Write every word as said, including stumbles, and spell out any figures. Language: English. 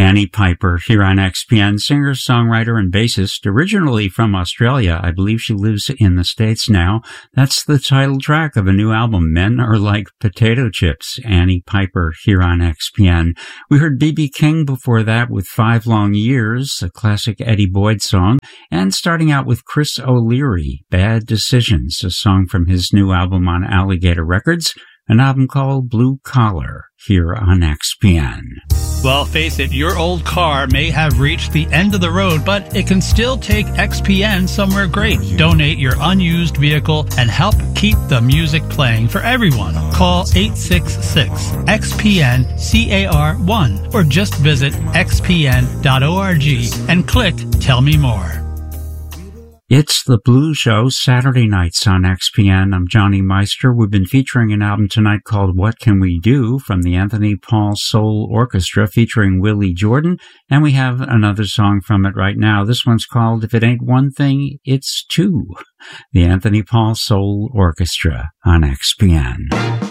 Annie Piper here on X P N, singer, songwriter, and bassist, originally from Australia. I believe she lives in the States now. That's the title track of a new album, Men Are Like Potato Chips. Annie Piper here on X P N. We heard B B King before that with Five Long Years, a classic Eddie Boyd song, and starting out with Chris O'Leary, Bad Decisions, a song from his new album on Alligator Records, an album called Blue Collar, here on X P N. Well, face it, your old car may have reached the end of the road, but it can still take X P N somewhere great. Donate your unused vehicle and help keep the music playing for everyone. Call eight six six X P N C A R one or just visit x p n dot org and click Tell Me More. It's The Blues Show, Saturday nights on X P N. I'm Johnny Meister. We've been featuring an album tonight called What Can We Do from the Anthony Paul Soul Orchestra featuring Willie Jordan, and we have another song from it right now. This one's called If It Ain't One Thing, It's Two. The Anthony Paul Soul Orchestra on X P N.